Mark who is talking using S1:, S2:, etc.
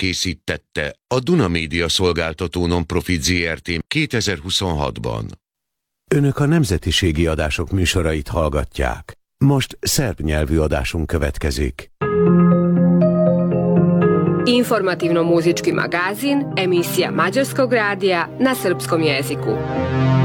S1: készítette a Duna Média Szolgáltató Nonprofit Zrt. 2026-ban.
S2: Önök a nemzetiségi adások műsorait hallgatják. Most szerb nyelvű adásunk következik.
S3: Informativno-muzički magazin, emisija Mađarskog radija na srpskom jeziku.